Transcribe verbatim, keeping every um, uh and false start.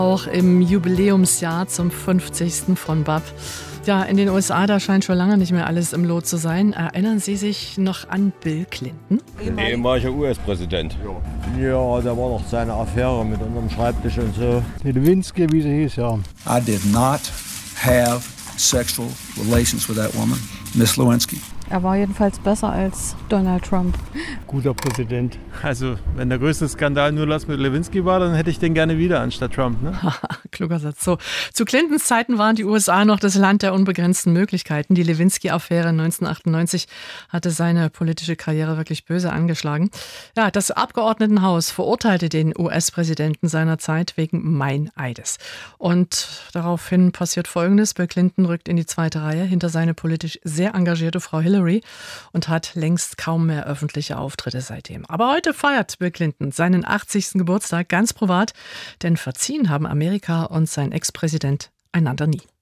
Auch im Jubiläumsjahr zum fünfzigsten von Bob. Ja, in den U S A, da scheint schon lange nicht mehr alles im Lot zu sein. Erinnern Sie sich noch an Bill Clinton? Ehemaliger U S-Präsident. Ja, da war doch seine Affäre mit unserem Schreibtisch und so. Die Lewinsky, wie sie hieß, ja. I did not have sexual relations with that woman, Miss Lewinsky. Er war jedenfalls besser als Donald Trump. Guter Präsident. Also, wenn der größte Skandal nur das mit Lewinsky war, dann hätte ich den gerne wieder anstatt Trump, ne? Kluger Satz. So, zu Clintons Zeiten waren die U S A noch das Land der unbegrenzten Möglichkeiten. Die Lewinsky-Affäre neunzehnhundertachtundneunzig hatte seine politische Karriere wirklich böse angeschlagen. Ja, das Abgeordnetenhaus verurteilte den U S-Präsidenten seinerzeit wegen Meineides. Und daraufhin passiert Folgendes. Bill Clinton rückt in die zweite Reihe hinter seine politisch sehr engagierte Frau Hillary und hat längst kaum mehr öffentliche Auftritte seitdem. Aber heute feiert Bill Clinton seinen achtzigsten Geburtstag ganz privat, denn verziehen haben Amerika und sein Ex-Präsident einander nie.